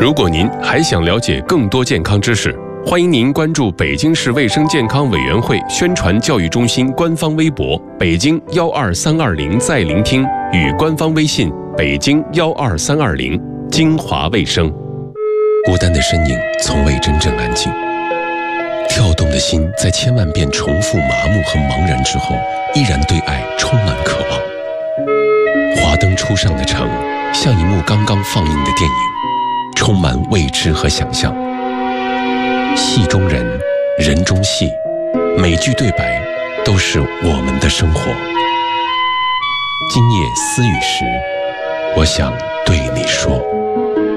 如果您还想了解更多健康知识，欢迎您关注北京市卫生健康委员会宣传教育中心官方微博北京12320在聆听与官方微信北京12320精华卫生。 孤单的身影从未真正安静，跳动的心在千万遍重复麻木和茫然之后，依然对爱充满渴望。华灯初上的城，像一幕刚刚放映的电影，充满未知和想象。戏中人，人中戏，每句对白都是我们的生活。今夜私语时，我想对你说。